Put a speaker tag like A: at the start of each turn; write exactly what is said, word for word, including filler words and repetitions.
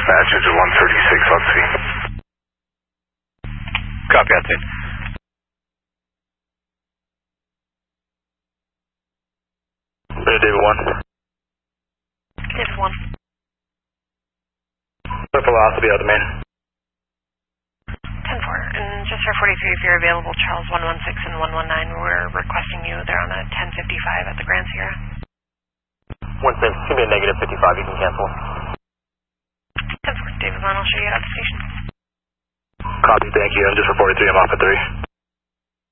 A: Dispatch to one thirty-six on scene.
B: Copy that, scene.
A: David one.
C: David one.
A: What velocity out the main?
C: ten four. And just for forty-three, if you're available, Charles one one six and one one nine, we're requesting you there on a ten fifty-five at the Grand Sierra.
A: one six, it's going to be a negative fifty-five, you can cancel.
C: ten four, David one, I'll show you at the station.
A: Copy, thank you. I'm just for forty-three, I'm off at three.